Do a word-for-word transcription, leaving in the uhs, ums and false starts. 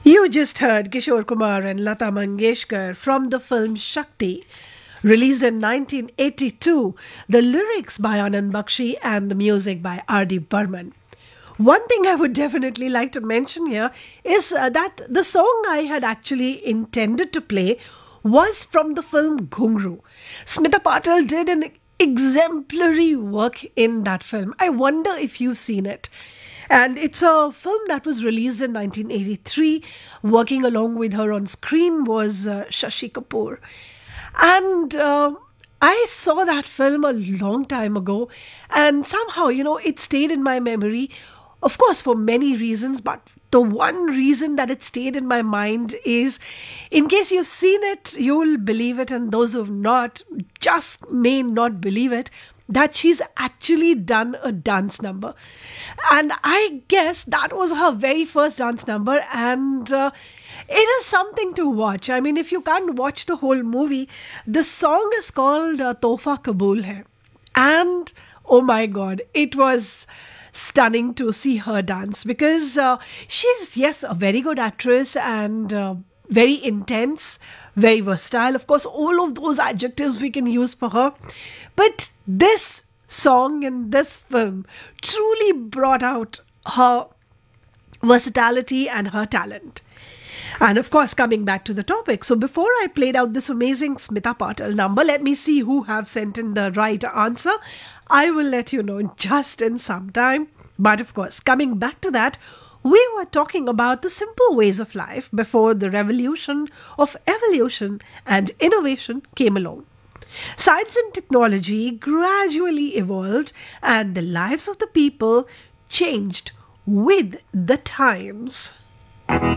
You just heard Kishore Kumar and Lata Mangeshkar from the film Shakti, released in nineteen eighty-two, the lyrics by Anand Bakshi and the music by R D. Burman. One thing I would definitely like to mention here is uh, that the song I had actually intended to play was from the film Ghungru. Smita Patel did an exemplary work in that film. I wonder if you've seen it. And it's a film that was released in nineteen eighty-three. Working along with her on screen was uh, Shashi Kapoor. And uh, I saw that film a long time ago. And somehow, you know, it stayed in my memory. Of course, for many reasons. But the one reason that it stayed in my mind is, in case you've seen it, you will believe it. And those who've not just may not believe it, that she's actually done a dance number. And I guess that was her very first dance number, and uh, it is something to watch. I mean, if you can't watch the whole movie, the song is called uh, Tohfa Kabul Hai. And oh my God, it was stunning to see her dance, because uh, she's, yes, a very good actress and uh, very intense, very versatile. Of course, all of those adjectives we can use for her. But this song in this film truly brought out her versatility and her talent. And of course, coming back to the topic, so before I played out this amazing Smita Patel number, let me see who have sent in the right answer. I will let you know just in some time. But of course, coming back to that, we were talking about the simple ways of life before the revolution of evolution and innovation came along. Science and technology gradually evolved, and the lives of the people changed with the times.